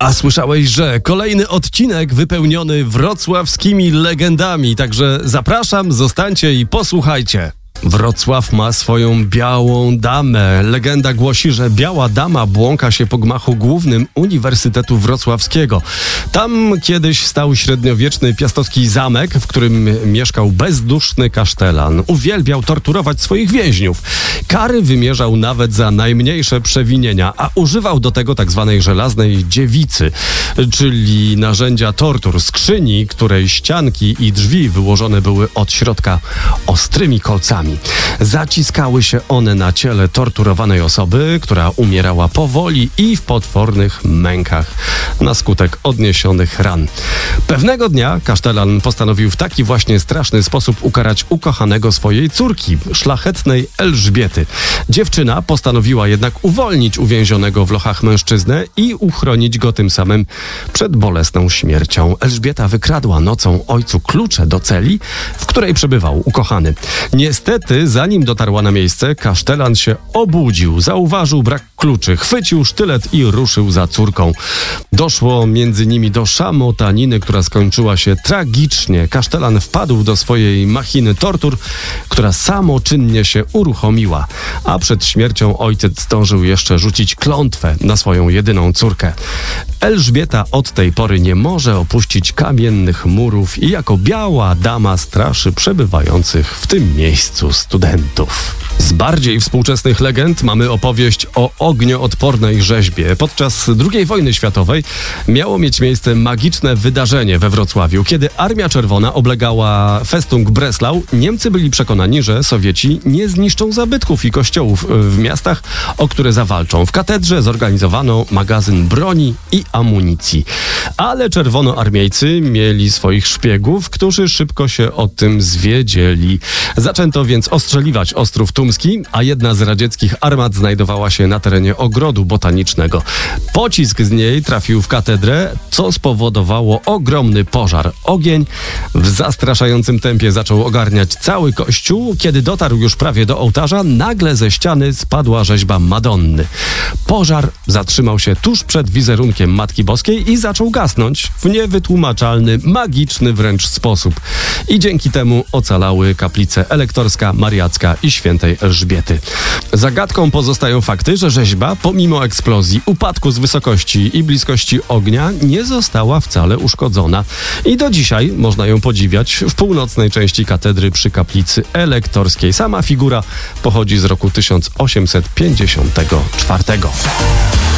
A słyszałeś, że kolejny odcinek wypełniony wrocławskimi legendami, także zapraszam, zostańcie i posłuchajcie. Wrocław ma swoją białą damę. Legenda głosi, że biała dama błąka się po gmachu głównym Uniwersytetu Wrocławskiego. Tam kiedyś stał średniowieczny piastowski zamek, w którym mieszkał bezduszny kasztelan. Uwielbiał torturować swoich więźniów. Kary wymierzał nawet za najmniejsze przewinienia, a używał do tego tak zwanej żelaznej dziewicy, czyli narzędzia tortur, skrzyni, której ścianki i drzwi wyłożone były od środka ostrymi kolcami. Zaciskały się one na ciele torturowanej osoby, która umierała powoli i w potwornych mękach na skutek odniesionych ran. Pewnego dnia kasztelan postanowił w taki właśnie straszny sposób ukarać ukochanego swojej córki, szlachetnej Elżbiety. Dziewczyna postanowiła jednak uwolnić uwięzionego w lochach mężczyznę i uchronić go tym samym przed bolesną śmiercią. Elżbieta wykradła nocą ojcu klucze do celi, w której przebywał ukochany. Niestety, zanim dotarła na miejsce, kasztelan się obudził, zauważył brak kluczy, chwycił sztylet i ruszył za córką. Doszło między nimi do szamotaniny, która skończyła się tragicznie. Kasztelan wpadł do swojej machiny tortur, która samoczynnie się uruchomiła, a przed śmiercią ojciec zdążył jeszcze rzucić klątwę na swoją jedyną córkę. Elżbieta od tej pory nie może opuścić kamiennych murów i jako biała dama straszy przebywających w tym miejscu studentów. Z bardziej współczesnych legend mamy opowieść o ognioodpornej rzeźbie. Podczas II wojny światowej miało mieć miejsce magiczne wydarzenie we Wrocławiu. Kiedy Armia Czerwona oblegała Festung Breslau, Niemcy byli przekonani, że Sowieci nie zniszczą zabytków i kościołów w miastach, o które zawalczą. W katedrze zorganizowano magazyn broni i amunicji. Ale czerwonoarmiejcy mieli swoich szpiegów, którzy szybko się o tym zwiedzieli. Zaczęto więc ostrzeliwać Ostrów Tumski, a jedna z radzieckich armat znajdowała się na terenie ogrodu botanicznego. Pocisk z niej trafił w katedrę, co spowodowało ogromny pożar. Ogień w zastraszającym tempie zaczął ogarniać cały kościół. Kiedy dotarł już prawie do ołtarza, nagle ze ściany spadła rzeźba Madonny. Pożar zatrzymał się tuż przed wizerunkiem Matki Boskiej i zaczął gasnąć w niewytłumaczalny, magiczny wręcz sposób. I dzięki temu ocalały kaplice Elektorska, Mariacka i Świętej Elżbiety. Zagadką pozostają fakty, że rzeźba, pomimo eksplozji, upadku z wysokości i bliskości ognia, nie została wcale uszkodzona. I do dzisiaj można ją podziwiać w północnej części katedry przy kaplicy Elektorskiej. Sama figura pochodzi z roku 1854.